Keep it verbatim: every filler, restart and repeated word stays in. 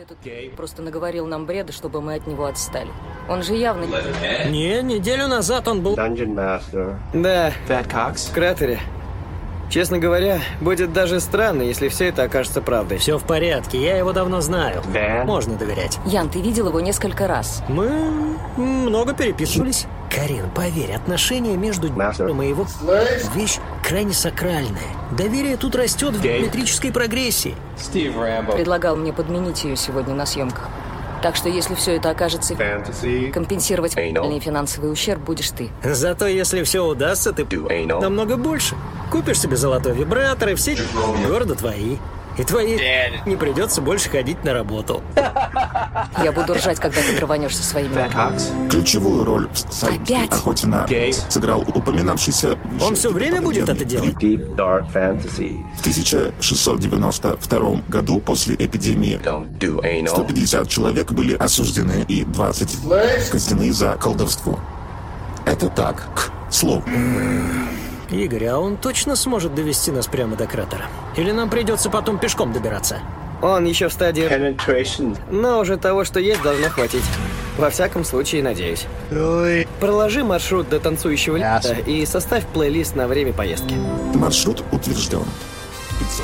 Этот просто наговорил нам бреда, чтобы мы от него отстали. Он же явно... Не, неделю назад он был... Dungeon Master. Да, Fat Cox. в кратере. Честно говоря, будет даже странно, если все это окажется правдой. Все в порядке, я его давно знаю. Ван? Можно доверять. Ян, ты видел его несколько раз. Мы много переписывались. Карин, поверь, отношения между Master. и его вещь крайне сакральная. Доверие тут растет в геометрической прогрессии. Steve Rambo. Предлагал мне подменить ее сегодня на съемках. Так что если все это окажется... Fantasy. Компенсировать Anal. реальный финансовый ущерб будешь ты. Зато если все удастся, ты Do anal. намного больше. Купишь себе золотой вибратор, и все города твои. И твои не придется больше ходить на работу. Я буду ржать, когда ты рванешь со своими... Fat Cox. Ключевую роль в событии Опять? «Охоте на Гей. сыграл упоминавшийся... Он все время будет это делать? Deep Dark Fantasy. В тысяча шестьсот девяносто втором году после эпидемии Don't do anal. сто пятьдесят человек были осуждены и двадцать казнены за колдовство. Это так, к слову. Игорь, а он точно сможет довести нас прямо до кратера? Или нам придется потом пешком добираться? Он еще в стадии... Penetration. Но уже того, что есть, должно хватить. Во всяком случае, надеюсь. Проложи маршрут до танцующего лета и составь плейлист на время поездки. Маршрут утвержден. пятьсот